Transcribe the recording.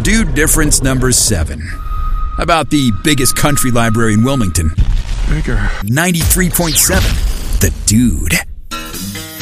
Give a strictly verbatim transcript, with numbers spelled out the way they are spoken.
Dude difference number seven. About the biggest country library in Wilmington. Bigger. ninety-three point seven. The Dude.